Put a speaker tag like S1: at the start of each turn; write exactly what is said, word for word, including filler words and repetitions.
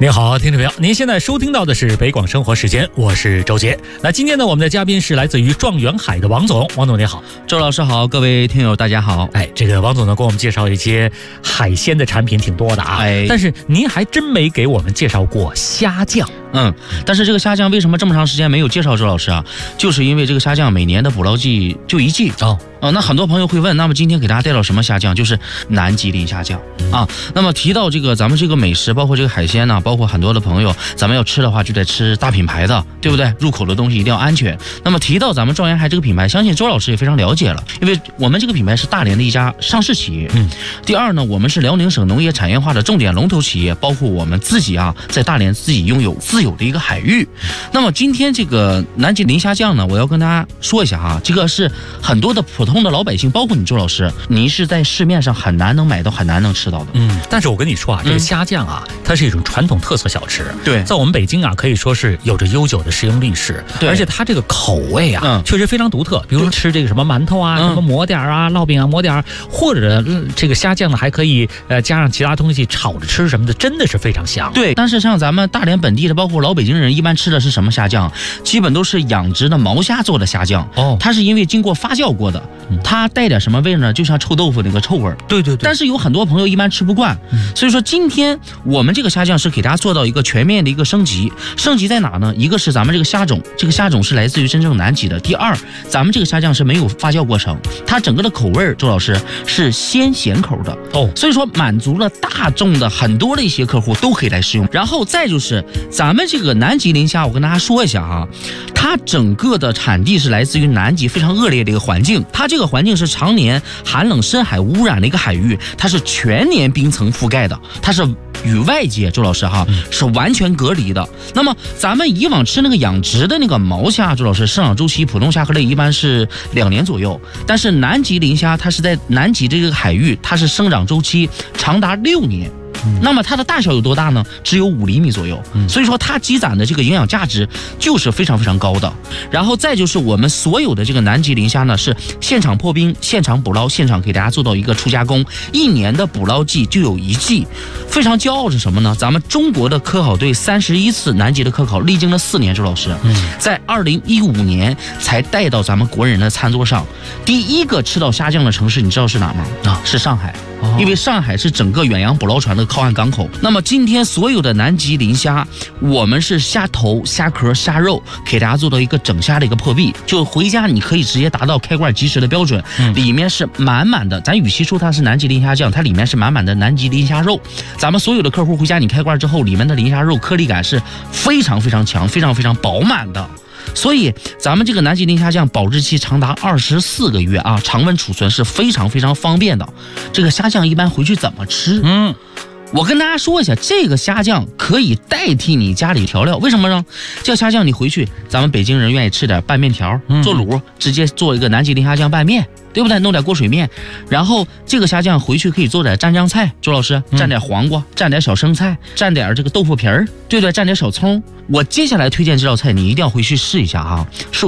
S1: 您好，听众朋友，您现在收听到的是北广生活时间，我是周杰。那今天呢，我们的嘉宾是来自于状元海的王总，王总你好。
S2: 周老师好，各位听友大家好。
S1: 哎，这个王总呢，给我们介绍一些海鲜的产品挺多的啊，
S2: 哎，
S1: 但是您还真没给我们介绍过虾酱。
S2: 嗯，但是这个虾酱为什么这么长时间没有介绍周老师啊？就是因为这个虾酱每年的捕捞季就一季
S1: 哦。
S2: 呃，那很多朋友会问，那么今天给大家带到什么虾酱？就是南极磷虾酱啊。那么提到这个咱们这个美食，包括这个海鲜呢，包括很多的朋友，咱们要吃的话就得吃大品牌的，对不对？入口的东西一定要安全。那么提到咱们状元海这个品牌，相信周老师也非常了解了，因为我们这个品牌是大连的一家上市企业。嗯。第二呢，我们是辽宁省农业产业化的重点龙头企业，包括我们自己啊，在大连自己拥有自有的一个海域。那么今天这个南极磷虾酱呢，我要跟大家说一下哈，这个是很多的普通的老百姓，包括你周老师，您是在市面上很难能买到，很难能吃到的。
S1: 嗯，但是我跟你说啊，这个虾酱啊，嗯、它是一种传统特色小吃。
S2: 对，
S1: 在我们北京啊，可以说是有着悠久的食用历史。对，而且它这个口味啊，嗯、确实非常独特。比如说吃这个什么馒头啊，嗯、什么馍点啊、烙饼啊、馍点，或者、嗯、这个虾酱呢，还可以呃加上其他东西炒着吃什么的，真的是非常香。
S2: 对，但是像咱们大连本地的，包括老北京人，一般吃的是什么虾酱？基本都是养殖的毛虾做的虾酱。哦，它是因为经过发酵过的，它带点什么味呢？就像臭豆腐那个臭味儿。
S1: 对对对。
S2: 但是有很多朋友一般吃不惯，嗯、所以说今天我们这个虾酱是给大家做到一个全面的一个升级。升级在哪呢？一个是咱们这个虾种，这个虾种是来自于真正南极的。第二，咱们这个虾酱是没有发酵过程，它整个的口味，周老师是鲜咸口的。哦，所以说满足了大众的很多的一些客户都可以来使用。然后再就是咱们这个南极磷虾，我跟大家说一下啊，它整个的产地是来自于南极非常恶劣的一个环境，它这个环境是常年寒冷深海污染的一个海域，它是全年冰层覆盖的，它是与外界周老师哈是完全隔离的。那么咱们以往吃那个养殖的那个毛虾，周老师生长周期普通虾壳类一般是两年左右，但是南极磷虾它是在南极这个海域，它是生长周期长达六年。那么它的大小有多大呢？只有五厘米左右，所以说它积攒的这个营养价值就是非常非常高的。然后再就是我们所有的这个南极磷虾呢，是现场破冰、现场捕捞、现场给大家做到一个初加工，一年的捕捞季就有一季。非常骄傲是什么呢？咱们中国的科考队三十一次南极的科考，历经了四年，周老师，在二零一五年才带到咱们国人的餐桌上。第一个吃到虾酱的城市，你知道是哪吗？啊，是上海。因为上海是整个远洋捕捞船的靠岸港口。那么今天所有的南极磷虾，我们是虾头、虾壳、虾肉，给大家做到一个整虾的一个破壁，就回家你可以直接达到开罐即食的标准。嗯、里面是满满的，咱与其说它是南极磷虾酱，它里面是满满的南极磷虾肉。咱们所有的客户回家你开罐之后，里面的磷虾肉颗粒感是非常非常强、非常非常饱满的。所以咱们这个南极磷虾酱保质期长达二十四个月啊，常温储存是非常非常方便的。这个虾酱一般回去怎么吃？嗯，我跟大家说一下，这个虾酱可以代替你家里调料，为什么呢？这个虾酱你回去，咱们北京人愿意吃点拌面条，做卤，直接做一个南极磷虾酱拌面，对不对？弄点锅水面，然后这个虾酱回去可以做点蘸酱菜，周老师蘸点黄瓜，蘸点小生菜，蘸点这个豆腐皮儿，对不对？蘸点小葱。我接下来推荐这道菜，你一定要回去试一下哈。是